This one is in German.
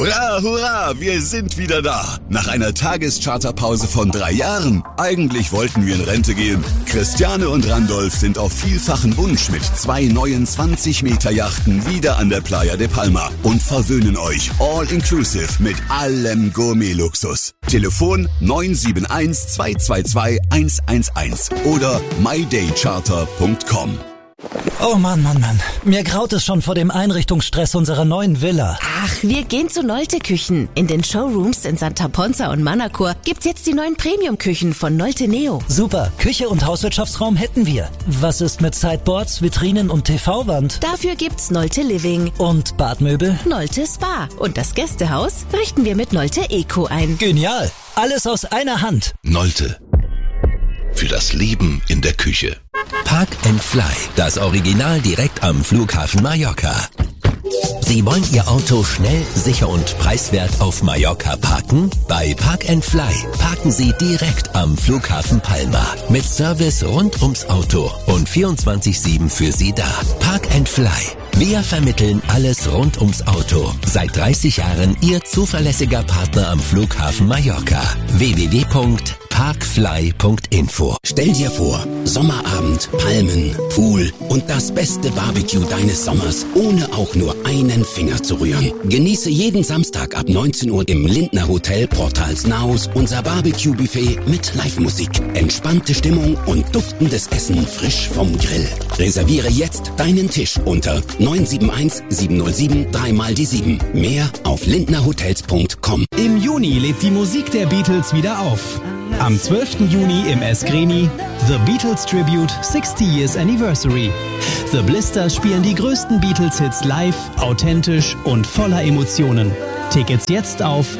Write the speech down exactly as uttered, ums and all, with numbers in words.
Hurra, hurra, wir sind wieder da. Nach einer Tagescharterpause von drei Jahren. Eigentlich wollten wir in Rente gehen. Christiane und Randolph sind auf vielfachen Wunsch mit zwei neuen zwanzig Meter Yachten wieder an der Playa de Palma und verwöhnen euch all inclusive mit allem Gourmet-Luxus. Telefon neun sieben eins zwei zwei zwei eins eins eins oder my day charter punkt com. Oh Mann, Mann, Mann. Mir graut es schon vor dem Einrichtungsstress unserer neuen Villa. Ach, wir gehen zu Nolte Küchen. In den Showrooms in Santa Ponza und Manacor gibt's jetzt die neuen Premium-Küchen von Nolte Neo. Super. Küche und Hauswirtschaftsraum hätten wir. Was ist mit Sideboards, Vitrinen und T V-Wand? Dafür gibt's Nolte Living. Und Badmöbel? Nolte Spa. Und das Gästehaus richten wir mit Nolte Eco ein. Genial. Alles aus einer Hand. Nolte. Für das Leben in der Küche. Park and Fly, das Original direkt am Flughafen Mallorca. Sie wollen Ihr Auto schnell, sicher und preiswert auf Mallorca parken? Bei Park and Fly parken Sie direkt am Flughafen Palma. Mit Service rund ums Auto und vierundzwanzig sieben für Sie da. Park and Fly. Wir vermitteln alles rund ums Auto. Seit dreißig Jahren Ihr zuverlässiger Partner am Flughafen Mallorca. w w w punkt parkfly punkt info. Stell dir vor, Sommerabend, Palmen, Pool und das beste Barbecue deines Sommers, ohne auch nur einen Finger zu rühren. Genieße jeden Samstag ab neunzehn Uhr im Lindner Hotel Portals Naus unser Barbecue-Buffet mit Live-Musik, entspannte Stimmung und duftendes Essen frisch vom Grill. Reserviere jetzt deinen Tisch unter neun sieben eins sieben null sieben drei mal die sieben. Mehr auf lindnerhotels punkt com. Im Juni lebt die Musik der Beatles wieder auf. Am zwölften Juni im Eskreni The Beatles Tribute sixty Years Anniversary. The Blisters spielen die größten Beatles-Hits live, authentisch und voller Emotionen. Tickets jetzt auf